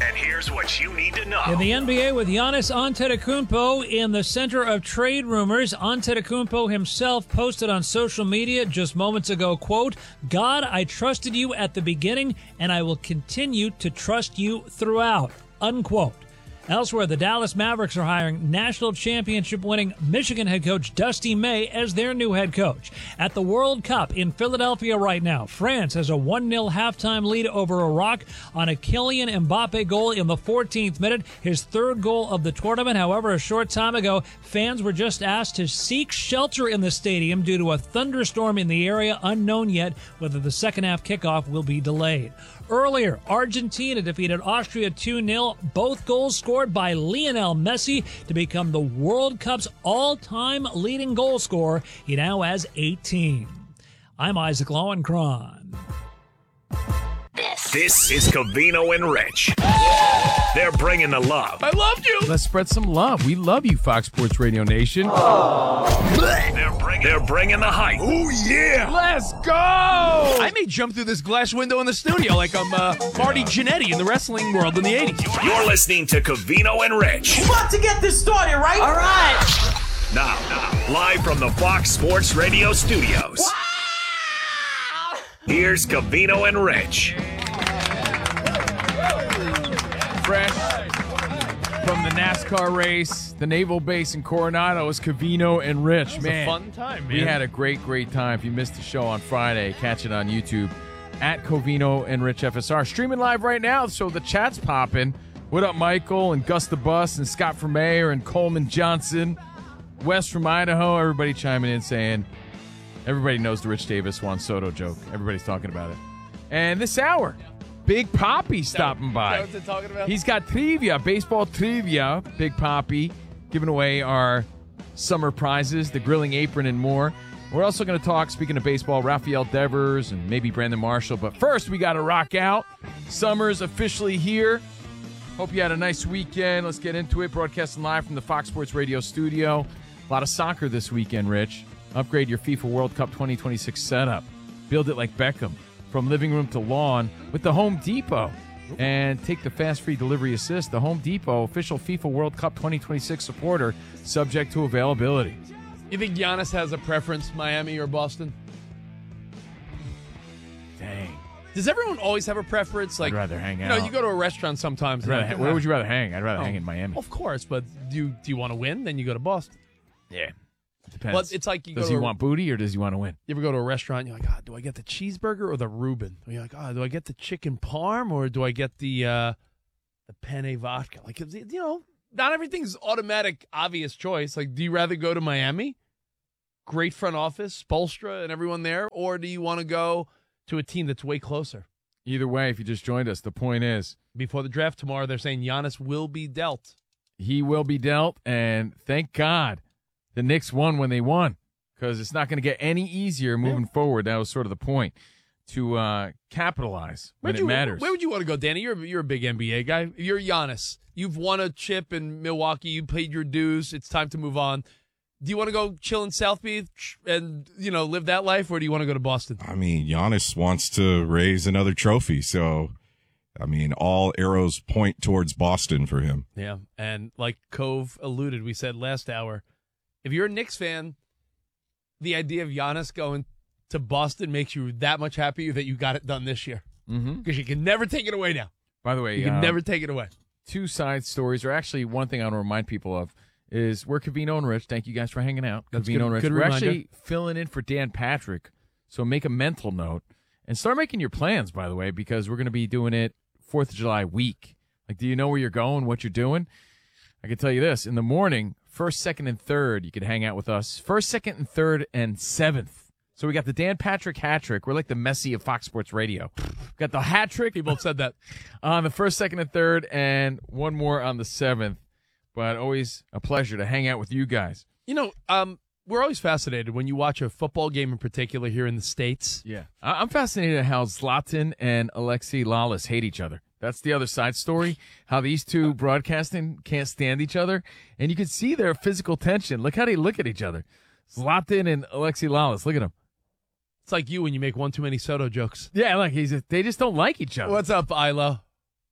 And here's what you need to know. In the NBA with Giannis Antetokounmpo in the center of trade rumors, Antetokounmpo himself posted on social media just moments ago, quote, "God, I trusted you at the beginning, and I will continue to trust you throughout," unquote. Elsewhere, the Dallas Mavericks are hiring national championship-winning Michigan head coach Dusty May as their new head coach. At the World Cup in Philadelphia right now, France has a 1-0 halftime lead over Iraq on a Kylian Mbappe goal in the 14th minute, his third goal of the tournament. However, a short time ago, fans were just asked to seek shelter in the stadium due to a thunderstorm in the area, unknown yet whether the second-half kickoff will be delayed. Earlier, Argentina defeated Austria 2-0, both goals scored by Lionel Messi to become the World Cup's all-time leading goal scorer. He now has 18. I'm Isaac Lowenkron. This is Covino and Rich. They're bringing the love. I loved you. Let's spread some love. We love you, Fox Sports Radio Nation. They're bringing the hype. Oh, yeah. Let's go. I may jump through this glass window in the studio like I'm Marty Jannetty in the wrestling world in the 80s. You're listening to Covino and Rich. We're about to get this started, right? All right. Now, live from the Fox Sports Radio studios. Wow. Here's Covino and Rich. Fresh from the NASCAR race, the Naval Base in Coronado, is Covino and Rich. It was a fun time, man. We had a great time. If you missed the show on Friday, catch it on YouTube at Covino and Rich FSR. Streaming live right now, so the chat's popping. What up, Michael and Gus the Bus and Scott from Mayor and Coleman Johnson, Wes from Idaho, everybody chiming in saying everybody knows the Rich Davis Juan Soto joke. Everybody's talking about it. And this hour, Big Papi stopping by. Is that what they're talking about? He's got trivia, baseball trivia. Big Papi giving away our summer prizes, the grilling apron, and more. We're also going to talk, speaking of baseball, Rafael Devers and maybe Brandon Marshall. But first, we got to rock out. Summer's officially here. Hope you had a nice weekend. Let's get into it. Broadcasting live from the Fox Sports Radio studio. A lot of soccer this weekend, Rich. Upgrade your FIFA World Cup 2026 setup. Build it like Beckham. From living room to lawn with the Home Depot. And take the fast free delivery assist. The Home Depot, official FIFA World Cup 2026 supporter, subject to availability. You think Giannis has a preference, Miami or Boston? Dang. Does everyone always have a preference? Like, I'd rather hang you out. know, you go to a restaurant sometimes. Where would you rather hang? I'd rather hang in Miami. Of course, but do you want to win? Then you go to Boston. Yeah. Depends. Well, it's like does he want booty or does he want to win? You ever go to a restaurant, you're like, do I get the cheeseburger or the Reuben? Or you're like, do I get the chicken parm or do I get the penne vodka? Like, you know, not everything's automatic, obvious choice. Like, do you rather go to Miami? Great front office, Spoelstra and everyone there, or do you want to go to a team that's way closer? Either way, if you just joined us, the point is, before the draft tomorrow, they're saying Giannis will be dealt. He will be dealt, and thank God the Knicks won when they won, because it's not going to get any easier moving forward. That was sort of the point, to capitalize when it matters. Where would you want to go, Danny? You're a big NBA guy. You're Giannis. You've won a chip in Milwaukee. You paid your dues. It's time to move on. Do you want to go chill in South Beach and, you know, live that life, or do you want to go to Boston? I mean, Giannis wants to raise another trophy, so, I mean, all arrows point towards Boston for him. Yeah, and like Cove alluded, we said last hour, if you're a Knicks fan, the idea of Giannis going to Boston makes you that much happier that you got it done this year. Because you can never take it away now. By the way, you can never take it away. Two side stories, or actually one thing I want to remind people of, is we're Covino and Rich. Thank you guys for hanging out. That's Covino and Rich. good We're reminder. actually filling in for Dan Patrick, so make a mental note and start making your plans, by the way, because we're going to be doing it 4th of July week. Like, do you know where you're going, what you're doing? I can tell you this. In the morning, 1st, 2nd, and 3rd, you could hang out with us. 1st, 2nd, and 3rd, and 7th. So we got the Dan Patrick hat trick. We're like the Messi of Fox Sports Radio. We got the hat trick. People have said that. On the 1st, 2nd, and 3rd, and one more on the 7th. But always a pleasure to hang out with you guys. You know, we're always fascinated when you watch a football game in particular here in the States. Yeah. I'm fascinated at how Zlatan and Alexi Lalas hate each other. That's the other side story, how these two broadcasting can't stand each other. And you can see their physical tension. Look how they look at each other. Zlatan and Alexi Lalas. Look at them. It's like you when you make one too many Soto jokes. Yeah, like they just don't like each other. What's up, Ilo?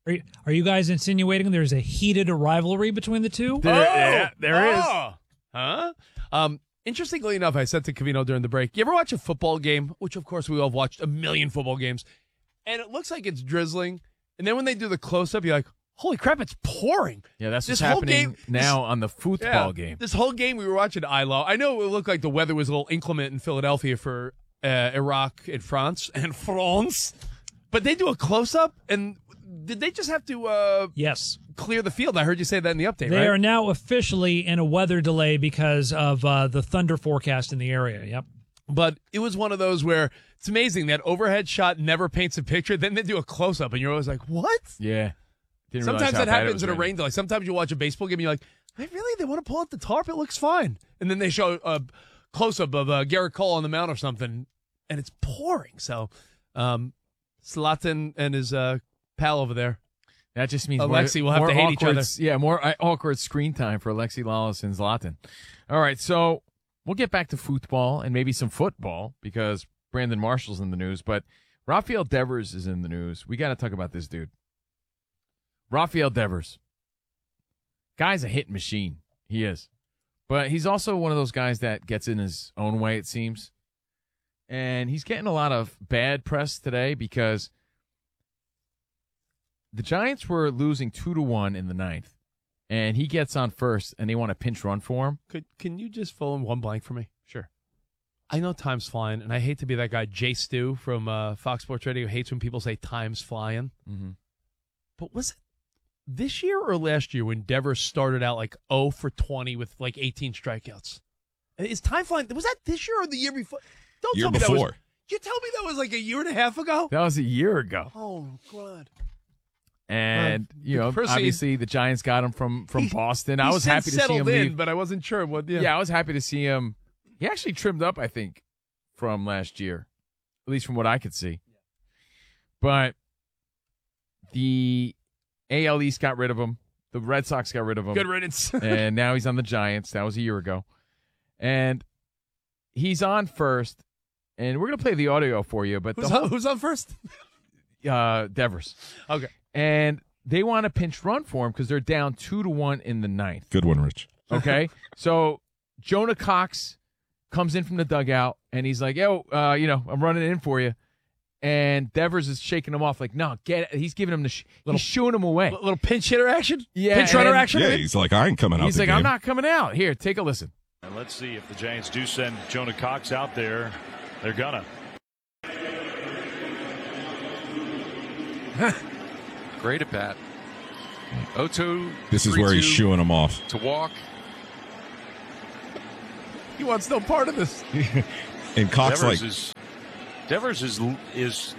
Are you guys insinuating there's a heated rivalry between the two? There is. Huh? Interestingly enough, I said to Covino during the break, you ever watch a football game, which of course we all have watched a million football games, and it looks like it's drizzling, and then when they do the close-up, you're like, holy crap, it's pouring. Yeah, that's what's This whole happening game- now on the football game. This whole game we were watching ILO. I know it looked like the weather was a little inclement in Philadelphia for Iraq and France, but they do a close-up, and did they just have to Yes. clear the field? I heard you say that in the update, They right? are now officially in a weather delay because of the thunder forecast in the area. Yep. But it was one of those where it's amazing that overhead shot never paints a picture. Then they do a close-up, and you're always like, what? Yeah. Didn't realize Sometimes how that bad it happens was in a raining. rain delay. Sometimes you watch a baseball game, and you're like, really? They want to pull out the tarp? It looks fine. And then they show a close-up of Garrett Cole on the mound or something, and it's pouring. So Zlatan and his pal over there. That just means Alexi will have more to hate each awkward, other. Yeah, more awkward screen time for Alexi Lalas and Zlatan. All right, so we'll get back to football and maybe some football because Brandon Marshall's in the news, but Rafael Devers is in the news. We got to talk about this dude. Rafael Devers. Guy's a hit machine. He is. But he's also one of those guys that gets in his own way, it seems. And he's getting a lot of bad press today because the Giants were losing 2-1 in the ninth, and he gets on first, and they want a pinch run for him. Can you just fill in one blank for me? Sure. I know time's flying, and I hate to be that guy, Jay Stu from Fox Sports Radio, who hates when people say time's flying. Mm-hmm. But was it this year or last year when Devers started out like 0 for 20 with like 18 strikeouts? Is time flying? Was that this year or the year before? Don't Year tell me before. that was. You tell me that was like a year and a half ago? That was a year ago. Oh, God. And, proceed. obviously the Giants got him from Boston. I He was since happy to see settled him in, leave. but I wasn't sure what. Yeah, I was happy to see him. He actually trimmed up, I think, from last year, at least from what I could see. But the AL East got rid of him. The Red Sox got rid of him. Good riddance. And now he's on the Giants. That was a year ago. And he's on first. And we're going to play the audio for you. But Who's on first? Devers. Okay. And they want a pinch run for him because they're down 2-1 in the ninth. Good one, Rich. Okay? So Jonah Cox comes in from the dugout, and he's like, yo, I'm running in for you. And Devers is shaking him off like, no, get it. He's giving him he's shooing him away. Little pinch hitter action? Yeah, Pinch runner and- action? Yeah, he's like, I ain't coming out He's the like, game. I'm not coming out. Here, take a listen. And let's see if the Giants do send Jonah Cox out there. They're gonna. Great at bat. 0-2. This is where he's 3-2 shooing him off. to walk. He wants no part of this. And Cox Devers is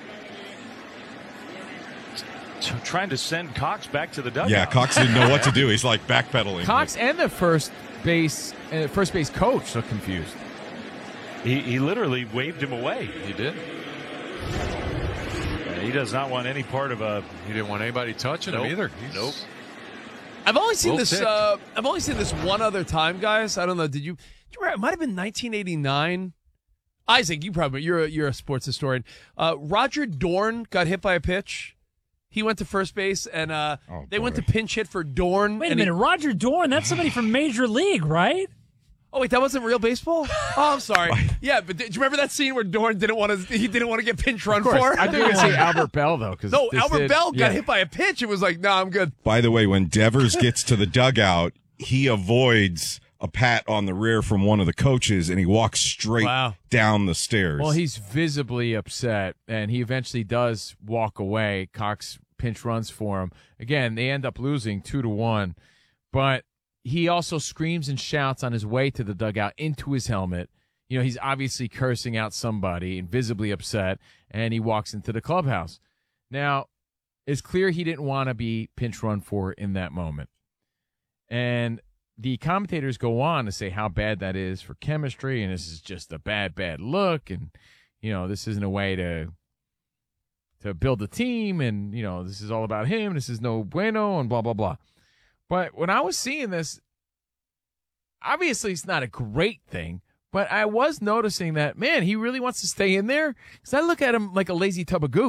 trying to send Cox back to the dugout. yeah, Cox didn't know what to do. He's like backpedaling. Cox and the first base coach are confused. He literally waved him away. He did. And he does not want any part of a. He didn't want anybody touching him either. Nope. I've only seen Well this. ticked. I've only seen this one other time, guys. I don't know. Did you remember? It might have been 1989. Isaac, you're a sports historian. Roger Dorn got hit by a pitch. He went to first base, and they went to pinch hit for Dorn. Wait a minute, Roger Dorn, that's somebody from Major League, right? Oh wait, that wasn't real baseball. Oh, I'm sorry. Yeah, but do you remember that scene where Dorn didn't want to get pinch run for? I think I say Albert Bell, though. Cause No, this Albert did- Bell got yeah. hit by a pitch. It was like, no, I'm good. By the way, when Devers gets to the dugout, he avoids a pat on the rear from one of the coaches, and he walks straight down the stairs. Well, he's visibly upset, and he eventually does walk away. Cox pinch runs for him. Again, they end up losing 2-1, but he also screams and shouts on his way to the dugout into his helmet. He's obviously cursing out somebody and visibly upset, and he walks into the clubhouse. Now, it's clear he didn't want to be pinch run for in that moment. And the commentators go on to say how bad that is for chemistry, and this is just a bad look, and this isn't a way to build a team, and this is all about him. This is no bueno, and blah blah blah. But when I was seeing this, obviously it's not a great thing, but I was noticing that, man, he really wants to stay in there, because I look at him like a lazy tub of goo.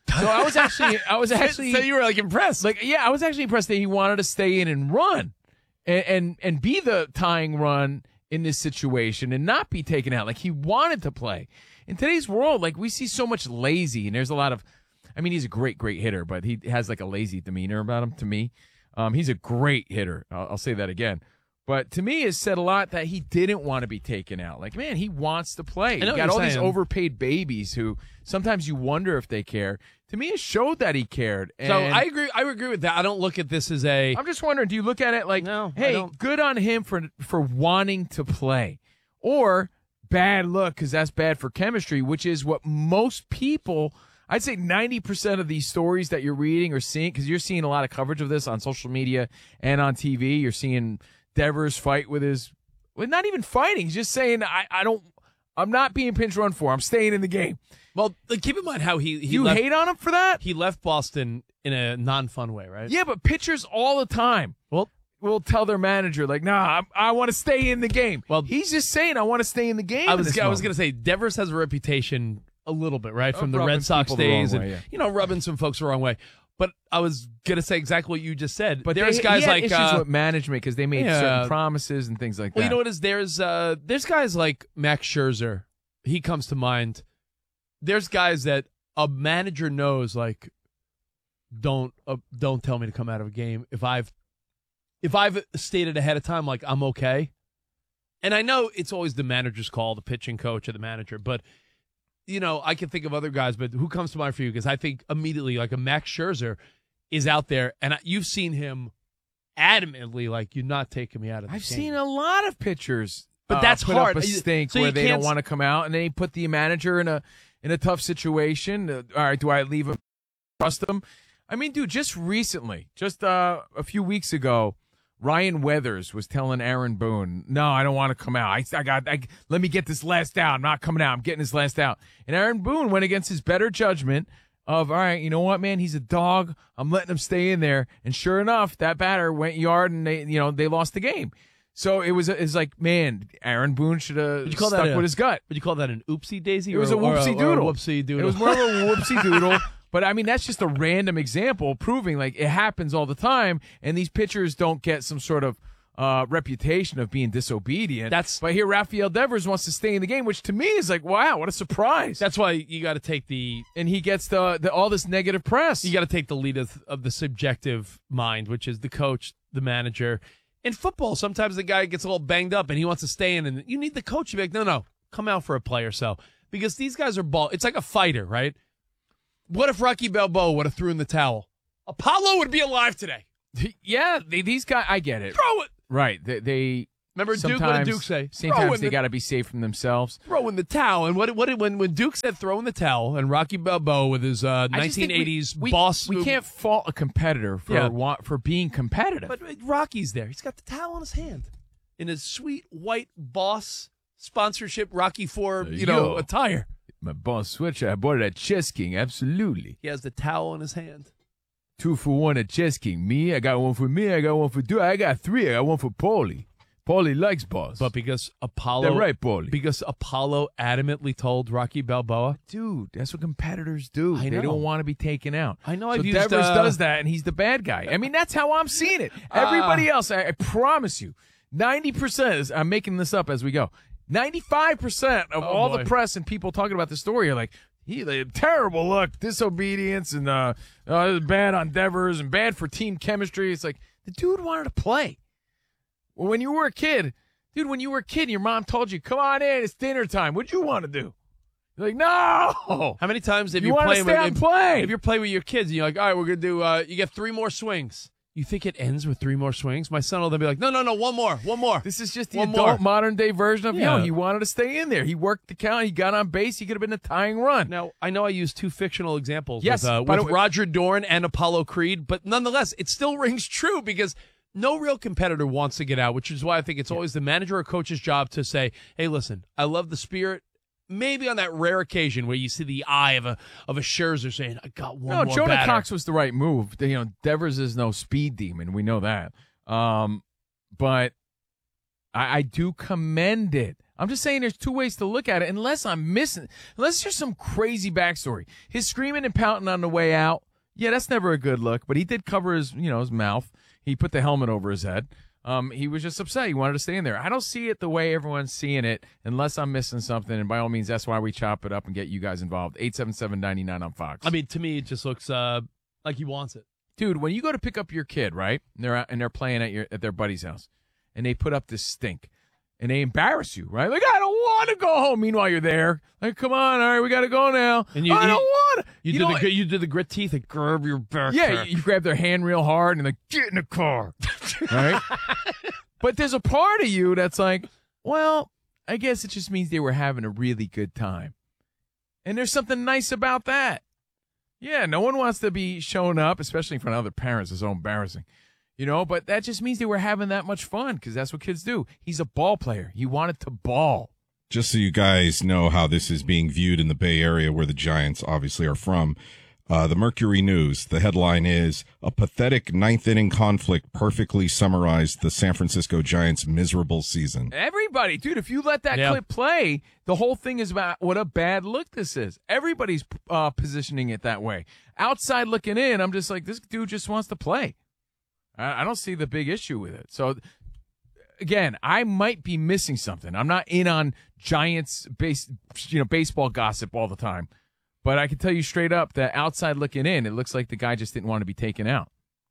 So I was actually. So you were like impressed. Like, yeah, I was actually impressed that he wanted to stay in and run, and be the tying run in this situation and not be taken out. Like, he wanted to play. In today's world, like, we see so much lazy, and there's a lot of. I mean, he's a great hitter, but he has like a lazy demeanor about him. To me, he's a great hitter. I'll say that again. But to me, it said a lot that he didn't want to be taken out. Like, man, he wants to play. You got all these overpaid babies who sometimes you wonder if they care. To me, it showed that he cared. And so I agree. I agree with that. I don't look at this as a. I'm just wondering, do you look at it like, no, hey, good on him for wanting to play, or bad look because that's bad for chemistry, which is what most people. I'd say 90% of these stories that you're reading or seeing, because you're seeing a lot of coverage of this on social media and on TV. You're seeing Devers fight with not even fighting. He's just saying, I'm not being pinch run for. I'm staying in the game. Well, keep in mind how he you hate on him for that? He left Boston in a non-fun way, right? Yeah, but pitchers all the time will tell their manager, like, nah, I want to stay in the game. Well, he's just saying, I want to stay in the game. I was going to say, Devers has a reputation a little bit, right, from the Red Sox days, and rubbing some folks the wrong way. But I was gonna say exactly what you just said. But there's guys like issues with management because they made certain promises and things like that. Well, you know what is there's guys like Max Scherzer. He comes to mind. There's guys that a manager knows, like, don't tell me to come out of a game if I've stated ahead of time, like, I'm okay. And I know it's always the manager's call, the pitching coach or the manager, but. I can think of other guys, but who comes to mind for you? Because I think immediately, like, a Max Scherzer is out there, and you've seen him adamantly, like, you're not taking me out of the game. I've seen a lot of pitchers, but that's put hard. Up a stink where they don't want to come out, and then he put the manager in a tough situation. All right, do I leave him? Trust him? I mean, dude, just recently, a few weeks ago, Ryan Weathers was telling Aaron Boone, no, I don't want to come out. Let me get this last out. I'm not coming out. I'm getting this last out. And Aaron Boone went against his better judgment of, all right, you know what, man? He's a dog. I'm letting him stay in there. And sure enough, that batter went yard and they lost the game. So it's like, man, Aaron Boone should have stuck with his gut. Would you call that an oopsie daisy? It was a whoopsie doodle. Whoopsie doodle. It was more of a whoopsie doodle. But, I mean, that's just a random example proving, like, it happens all the time, and these pitchers don't get some sort of reputation of being disobedient. But here Rafael Devers wants to stay in the game, which to me is like, wow, what a surprise. That's why you got to take and he gets all this negative press. You got to take the lead of the subjective mind, which is the coach, the manager. In football, sometimes the guy gets a little banged up, and he wants to stay in, and you need the coach to be like, no, come out for a play or so. Because these guys are it's like a fighter, right? What if Rocky Balboa would have threw in the towel? Apollo would be alive today. Yeah, these guys, I get it. Throw it. Right. They remember Duke? What did Duke say? Sometimes they got to be safe from themselves. Throw in the towel. And when Duke said throw in the towel, and Rocky Balboa with his 1980s boss. We can't fault a competitor for being competitive. But Rocky's there. He's got the towel in his hand. In his sweet white boss sponsorship Rocky IV, attire. My boss sweatshirt. I bought it at Chess King. Absolutely. He has the towel in his hand. 2 for 1 at Chess King. I got one for me. I got one for Duke. I got 3. I got one for Paulie. Paulie likes boss. But because Apollo. They're right, Paulie. Because Apollo adamantly told Rocky Balboa. Dude, that's what competitors do. They don't want to be taken out. I know. So Devers does that, and he's the bad guy. I mean, that's how I'm seeing it. Everybody else, I promise you, 90%, I'm making this up as we go, 95% of all the press and people talking about the story are like, terrible look, disobedience, and bad on Devers and bad for team chemistry. It's like, the dude wanted to play. Well, when you were a kid, your mom told you, come on in, it's dinner time. What'd you want to do? You're like, no. How many times have you want to stay and play? If you're playing with your kids, and you're like, all right, we're going to do, you get 3 more swings. You think it ends with 3 more swings? My son will then be like, no, one more. This is just the adult modern-day version of, he wanted to stay in there. He worked the count. He got on base. He could have been a tying run. Now, I know I used 2 fictional examples with Roger Dorn and Apollo Creed, but nonetheless, it still rings true because no real competitor wants to get out, which is why I think it's always the manager or coach's job to say, hey, listen, I love the spirit. Maybe on that rare occasion where you see the eye of a Scherzer saying, I got one more Jonah batter. Cox was the right move. Devers is no speed demon. We know that. But I do commend it. I'm just saying there's two ways to look at it, unless there's some crazy backstory. His screaming and pouting on the way out, yeah, that's never a good look, but he did cover his mouth. He put the helmet over his head. He was just upset. He wanted to stay in there. I don't see it the way everyone's seeing it, unless I'm missing something, and by all means, that's why we chop it up and get you guys involved. 877-99 on Fox. I mean, to me, it just looks like he wants it. Dude, when you go to pick up your kid, right, and they're playing at their buddy's house, and they put up this stink, and they embarrass you, right? Like, I don't want to go home. Meanwhile, you're there. Like, come on, all right, we got to go now. And I don't want to. You do the grit teeth and grab your back. Yeah, you grab their hand real hard and like, get in the car, right? But there's a part of you that's like, well, I guess it just means they were having a really good time. And there's something nice about that. Yeah, no one wants to be showing up, especially in front of other parents. It's so embarrassing. But that just means they were having that much fun because that's what kids do. He's a ball player. He wanted to ball. Just so you guys know how this is being viewed in the Bay Area, where the Giants obviously are from, the Mercury News, the headline is, a pathetic ninth-inning conflict perfectly summarized the San Francisco Giants' miserable season. Everybody, dude, if you let that clip play, the whole thing is about what a bad look this is. Everybody's positioning it that way. Outside looking in, I'm just like, this dude just wants to play. I don't see the big issue with it. So, again, I might be missing something. I'm not in on Giants baseball gossip all the time. But I can tell you straight up that outside looking in, it looks like the guy just didn't want to be taken out.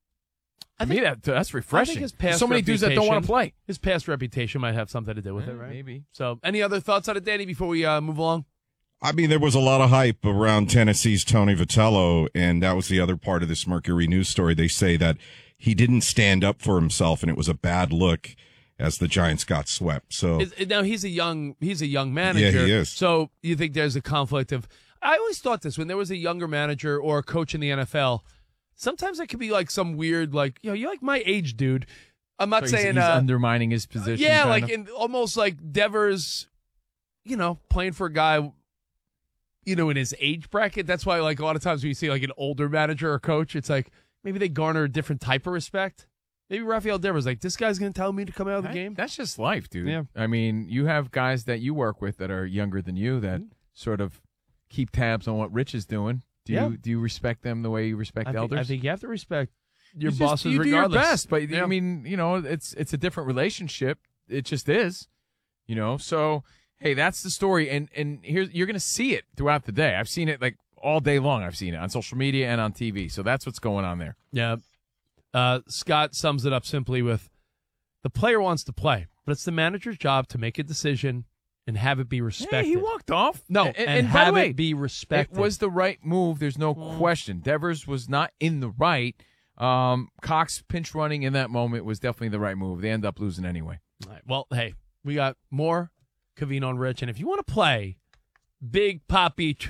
To me, that's refreshing. I think so many dudes that don't want to play. His past reputation might have something to do with it, right? Maybe. So, any other thoughts on it, Danny, before we move along? I mean, there was a lot of hype around Tennessee's Tony Vitello, and that was the other part of this Mercury News story. They say that he didn't stand up for himself, and it was a bad look as the Giants got swept. So now he's a young manager. Yeah, he is. So you think there's a conflict of? I always thought this when there was a younger manager or a coach in the NFL. Sometimes it could be like some weird, like, you're like my age, dude. I'm not saying he's undermining his position. Yeah, like almost like Devers, playing for a guy, in his age bracket. That's why, like, a lot of times when you see like an older manager or coach, it's like maybe they garner a different type of respect. Maybe Rafael Devers, like, this guy's going to tell me to come out of the game. That's just life, dude. Yeah. I mean, you have guys that you work with that are younger than you that sort of keep tabs on what Rich is doing. Do you respect them the way you respect elders? I think you have to respect your bosses you regardless. Do your best, but I mean, it's a different relationship. It just is, So hey, that's the story, and here you're going to see it throughout the day. I've seen it like all day long. I've seen it on social media and on TV. So that's what's going on there. Yeah. Scott sums it up simply with, the player wants to play, but it's the manager's job to make a decision and have it be respected. Hey, he walked off. No, and by the have way, it be respected. It was the right move. There's no question. Devers was not in the right. Cox pinch running in that moment was definitely the right move. They end up losing anyway. All right. Well, hey, we got more Covino and Rich, and if you want to play Big Papi